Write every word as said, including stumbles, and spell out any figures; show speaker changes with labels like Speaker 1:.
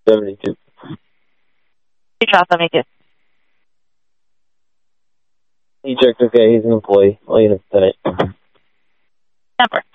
Speaker 1: seventy-two.
Speaker 2: He dropped, let me get.
Speaker 1: He checked, okay, he's an employee. I'll get him tonight.
Speaker 2: Number.